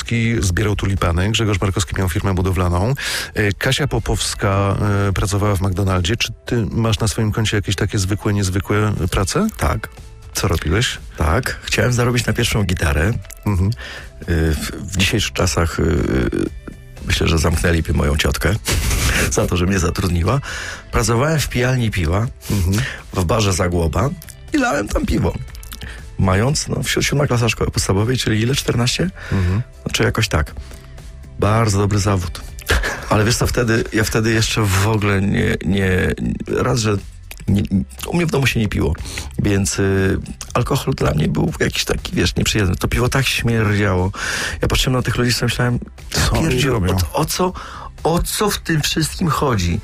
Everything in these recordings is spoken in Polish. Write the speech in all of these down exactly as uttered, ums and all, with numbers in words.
Markowski zbierał tulipany, Grzegorz Markowski miał firmę budowlaną, Kasia Popowska pracowała w McDonaldzie. Czy ty masz na swoim koncie jakieś takie zwykłe, niezwykłe prace? Tak. Co robiłeś? Tak. Chciałem zarobić na pierwszą gitarę. Mhm. W, w dzisiejszych czasach myślę, że zamknęliby moją ciotkę za to, że mnie zatrudniła. Pracowałem w pijalni piwa, mhm. w barze Zagłoba i lałem tam piwo. Mając, no, siódma klasa szkoły podstawowej, czyli ile? czternaście? Mhm. Znaczy jakoś tak. Bardzo dobry zawód. Ale wiesz co, wtedy, ja wtedy jeszcze w ogóle nie, nie raz, że nie, u mnie w domu się nie piło, więc y, alkohol dla mnie był jakiś taki, wiesz, nieprzyjemny. To piwo tak śmierdziało. Ja patrzyłem na tych ludzi, sobie myślałem, co oni robią? O, o co, o co w tym wszystkim chodzi?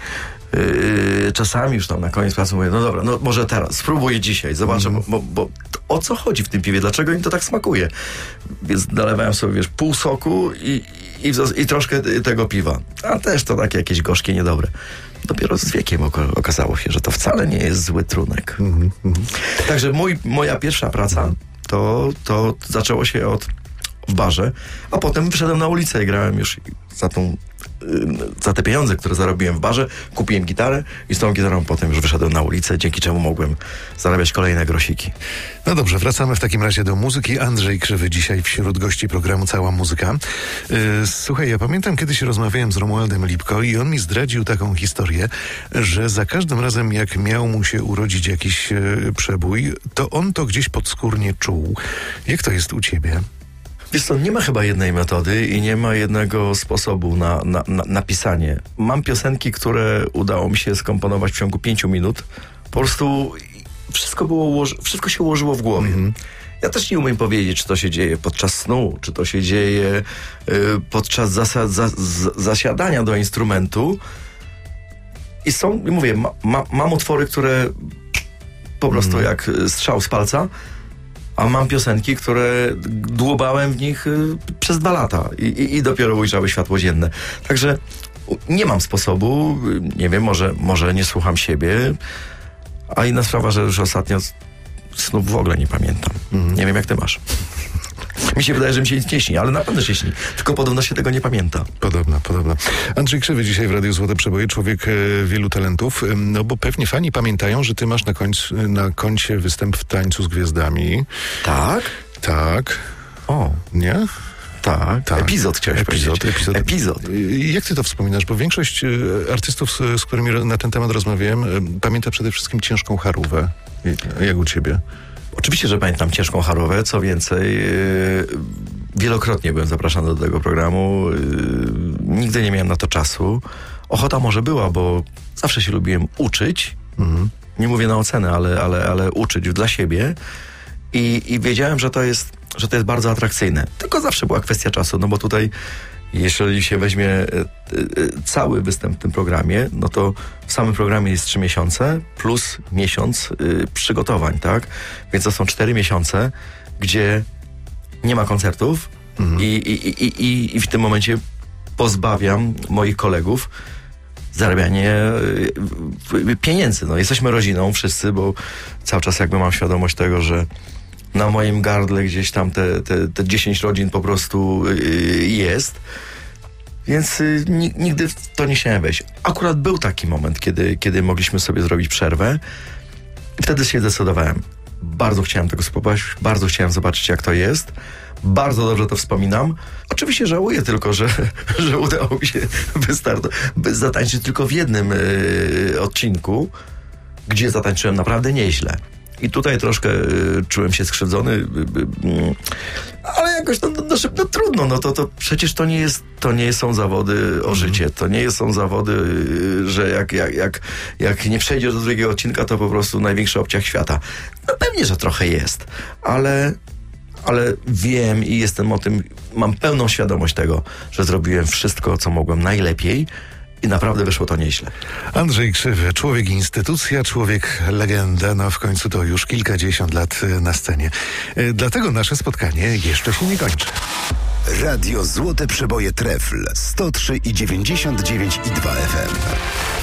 Yy, czasami już tam na koniec pracy mówię, no dobra, no może teraz, spróbuję dzisiaj, zobaczę, mm. bo, bo, bo o co chodzi w tym piwie, dlaczego im to tak smakuje? Więc nalewałem sobie, wiesz, pół soku i, i, i, i troszkę tego piwa, a też to takie jakieś gorzkie, niedobre. Dopiero z wiekiem okazało się, że to wcale nie jest zły trunek. Mm, mm. Także mój, moja pierwsza praca to, to zaczęło się od w barze, a potem wyszedłem na ulicę i grałem już za tą za te pieniądze, które zarobiłem w barze, kupiłem gitarę i z tą gitarą potem już wyszedłem na ulicę, dzięki czemu mogłem zarabiać kolejne grosiki. No dobrze, wracamy w takim razie do muzyki. Andrzej Krzywy dzisiaj wśród gości programu Cała Muzyka. Yy, słuchaj, ja pamiętam, kiedyś rozmawiałem z Romualdem Lipko i on mi zdradził taką historię, że za każdym razem jak miał mu się urodzić jakiś yy, przebój, to on to gdzieś podskórnie czuł. Jak to jest u ciebie? Wiesz co, nie ma chyba jednej metody i nie ma jednego sposobu na, na, na napisanie. Mam piosenki, które udało mi się skomponować w ciągu pięciu minut. Po prostu wszystko było ułoży- wszystko się ułożyło w głowie. Mm-hmm. Ja też nie umiem powiedzieć, czy to się dzieje podczas snu, czy to się dzieje y, podczas zasa- za- z- zasiadania do instrumentu. I są, mówię, ma, ma, mam utwory, które po prostu mm-hmm. jak strzał z palca, a mam piosenki, które dłubałem w nich y, przez dwa lata i, i, i dopiero ujrzały światło dzienne. Także nie mam sposobu, nie wiem, może, może nie słucham siebie, a inna sprawa, że już ostatnio snów w ogóle nie pamiętam. Mm. Nie wiem, jak ty masz. Mi się wydaje, że mi się nic nie śni, ale na pewno się śni. Tylko podobno się tego nie pamięta. Podobno, podobno. Andrzej Krzywy dzisiaj w Radiu Złote Przeboje, człowiek e, wielu talentów, e, no bo pewnie fani pamiętają, że ty masz na, końcu, na koncie występ w Tańcu z Gwiazdami. Tak? Tak. O. Nie? Tak. tak. Epizod chciałeś epizod, powiedzieć. Epizod. Epizod. Jak ty to wspominasz? Bo większość e, artystów, z, z którymi na ten temat rozmawiałem, e, pamięta przede wszystkim Ciężką Charówę. Jak u ciebie? Oczywiście, że pamiętam Ciężką Charówę. Co więcej, yy, wielokrotnie byłem zapraszany do tego programu. Yy, nigdy nie miałem na to czasu. Ochota może była, bo zawsze się lubiłem uczyć. Mhm. Nie mówię na ocenę, ale, ale, ale uczyć dla siebie. I, i wiedziałem, że to jest, że to jest bardzo atrakcyjne. Tylko zawsze była kwestia czasu, no bo tutaj jeżeli się weźmie e, e, cały występ w tym programie, no to w samym programie jest trzy miesiące plus miesiąc e, przygotowań, tak? Więc to są cztery miesiące, gdzie nie ma koncertów mhm. i, i, i, i, i w tym momencie pozbawiam moich kolegów zarabianie e, pieniędzy. No, jesteśmy rodziną wszyscy, bo cały czas jakby mam świadomość tego, że na moim gardle gdzieś tam te, te, te dziesięć rodzin po prostu yy, jest. Więc yy, nigdy w to nie chciałem wejść. Akurat był taki moment, kiedy, kiedy mogliśmy sobie zrobić przerwę. I wtedy się zdecydowałem. Bardzo chciałem tego spróbować, bardzo chciałem zobaczyć, jak to jest. Bardzo dobrze to wspominam. Oczywiście żałuję tylko, że, że udało mi się wystartować, zatańczyć tylko w jednym yy, odcinku, gdzie zatańczyłem naprawdę nieźle. I tutaj troszkę y, czułem się skrzywdzony, y, y, y, ale jakoś no, no, no, no trudno, no to, to przecież to nie jest, to nie są zawody o życie, to nie są zawody, y, że jak, jak, jak, jak nie przejdziesz do drugiego odcinka, to po prostu największy obciach świata. No pewnie, że trochę jest, ale, ale wiem i jestem o tym, mam pełną świadomość tego, że zrobiłem wszystko, co mogłem najlepiej. I naprawdę wyszło to nieźle. Andrzej Krzywy, człowiek instytucja, człowiek legenda, no w końcu to już kilkadziesiąt lat na scenie. Dlatego nasze spotkanie jeszcze się nie kończy. Radio Złote Przeboje Trefl sto trzy i dziewięćdziesiąt dziewięć i dwa F M.